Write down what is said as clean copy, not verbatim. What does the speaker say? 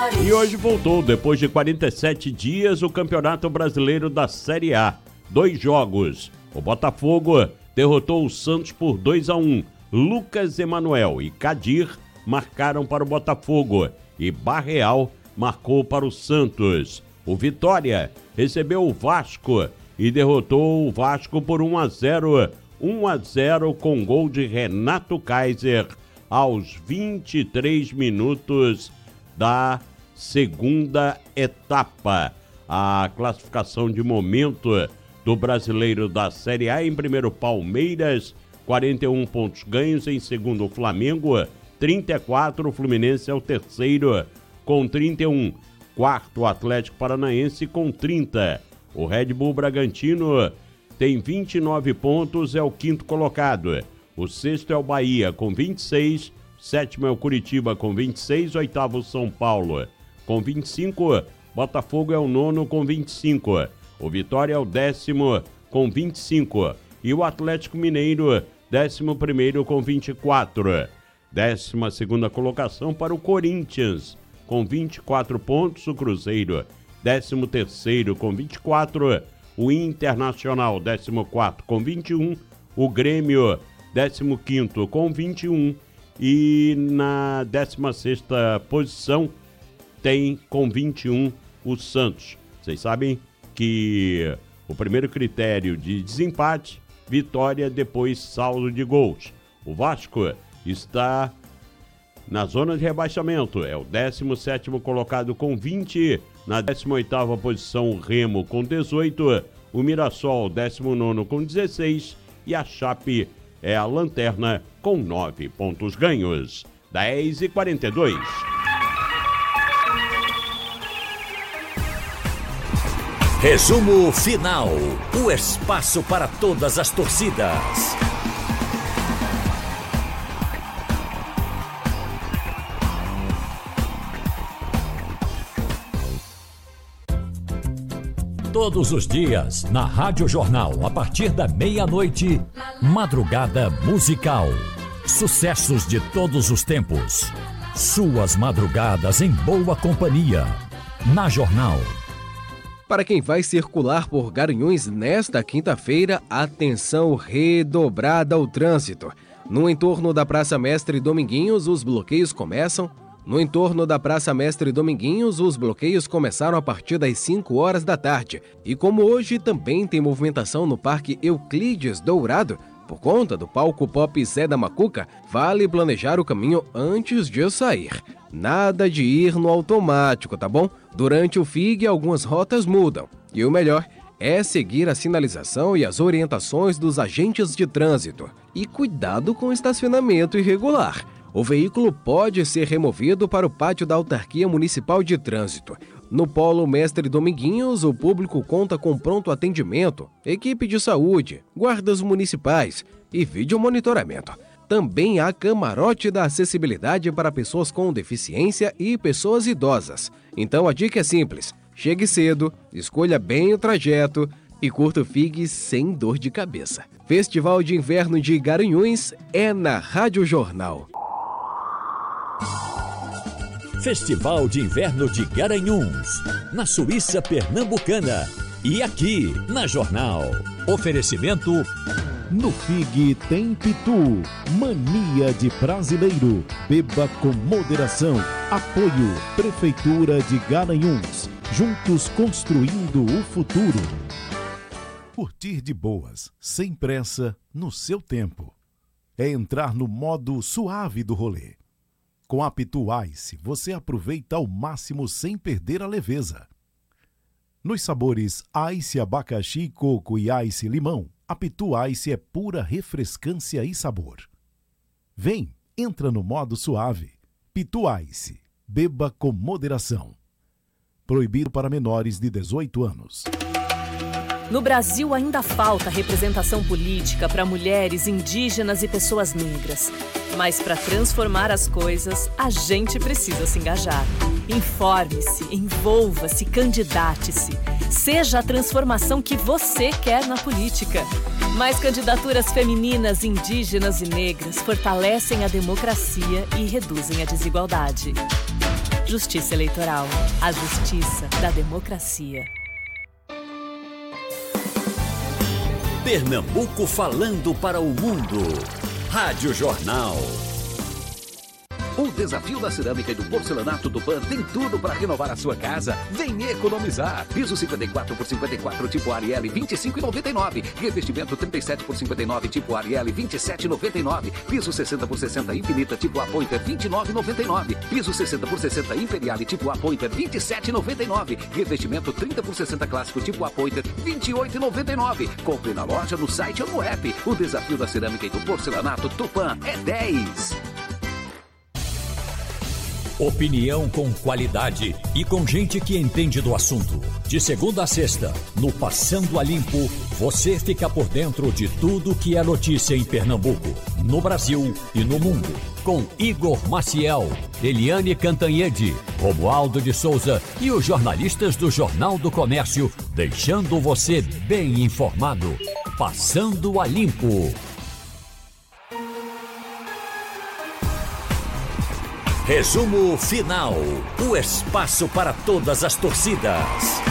E hoje voltou, depois de 47 dias, o Campeonato Brasileiro da Série A. 2 jogos. O Botafogo derrotou o Santos por 2-1. Lucas Emanuel e Kadir marcaram para o Botafogo e Barreal marcou para o Santos. O Vitória recebeu o Vasco e derrotou o Vasco por 1-0. 1-0 com gol de Renato Kaiser aos 23 minutos da segunda etapa. A classificação de momento do Brasileiro da Série A: em primeiro, Palmeiras, 41 pontos ganhos. Em segundo, Flamengo, 34. O Fluminense é o terceiro com 31. Quarto, Atlético Paranaense com 30. O Red Bull Bragantino tem 29 pontos, é o quinto colocado. O sexto é o Bahia com 26. Sétimo é o Curitiba com 26. Oitavo, São Paulo com 25. Botafogo é o nono com 25. O Vitória é o 10º com 25. E o Atlético Mineiro, 11º com 24. 12ª colocação para o Corinthians com 24 pontos. O Cruzeiro, 13º com 24. O Internacional, 14º com 21. O Grêmio, 15º com 21. E na 16ª posição tem com 21 o Santos. Vocês sabem que o primeiro critério de desempate, vitória, depois saldo de gols. O Vasco está na zona de rebaixamento, é o 17º colocado com 20. Na 18ª posição, o Remo com 18. O Mirassol, 19º com 16. E a Chape é a lanterna com 9 pontos ganhos. 10h42. Resumo final. O espaço para todas as torcidas. Todos os dias, na Rádio Jornal, a partir da meia-noite, Madrugada Musical. Sucessos de todos os tempos. Suas madrugadas em boa companhia. Na Jornal. Para quem vai circular por Garanhuns nesta quinta-feira, atenção redobrada ao trânsito. No entorno da Praça Mestre Dominguinhos, os bloqueios começam. No entorno da Praça Mestre Dominguinhos, os bloqueios começaram a partir das 5 horas da tarde. E como hoje também tem movimentação no Parque Euclides Dourado, por conta do palco Pop Zé da Macuca, vale planejar o caminho antes de sair. Nada de ir no automático, tá bom? Durante o FIG, algumas rotas mudam. E o melhor é seguir a sinalização e as orientações dos agentes de trânsito. E cuidado com o estacionamento irregular. O veículo pode ser removido para o pátio da Autarquia Municipal de Trânsito. No Polo Mestre Dominguinhos, o público conta com pronto atendimento, equipe de saúde, guardas municipais e videomonitoramento. Também há camarote da acessibilidade para pessoas com deficiência e pessoas idosas. Então a dica é simples: chegue cedo, escolha bem o trajeto e curta o FIG sem dor de cabeça. Festival de Inverno de Garanhuns é na Rádio Jornal. Festival de Inverno de Garanhuns, na Suíça Pernambucana. E aqui, na Jornal. Oferecimento... No FIG tem Pitu, mania de brasileiro. Beba com moderação. Apoio, Prefeitura de Garanhuns. Juntos construindo o futuro. Curtir de boas, sem pressa, no seu tempo. É entrar no modo suave do rolê. Com a Pitu Ice, você aproveita ao máximo sem perder a leveza. Nos sabores Ice Abacaxi, Coco e Ice Limão, a Pitu Ice é pura refrescância e sabor. Vem, entra no modo suave. Pitu Ice, beba com moderação. Proibido para menores de 18 anos. No Brasil ainda falta representação política para mulheres, indígenas e pessoas negras. Mas para transformar as coisas, a gente precisa se engajar. Informe-se, envolva-se, candidate-se. Seja a transformação que você quer na política. Mais candidaturas femininas, indígenas e negras fortalecem a democracia e reduzem a desigualdade. Justiça Eleitoral. A justiça da democracia. Pernambuco falando para o mundo. Rádio Jornal. O desafio da cerâmica e do porcelanato Tupã tem tudo para renovar a sua casa. Vem economizar. Piso 54 por 54 tipo Ariel 25,99. Revestimento 37 por 59 tipo Ariel 27,99. Piso 60 por 60 Infinita tipo Apointer 29,99. Piso 60 por 60 Imperial tipo Apointer 27,99. Revestimento 30 por 60 clássico tipo Apointer 28,99. Compre na loja, no site ou no app. O desafio da cerâmica e do porcelanato Tupã é 10. Opinião com qualidade e com gente que entende do assunto. De segunda a sexta, no Passando a Limpo, você fica por dentro de tudo que é notícia em Pernambuco, no Brasil e no mundo. Com Igor Maciel, Eliane Cantanhede, Romualdo de Souza e os jornalistas do Jornal do Comércio, deixando você bem informado. Passando a Limpo. Resumo final. O espaço para todas as torcidas.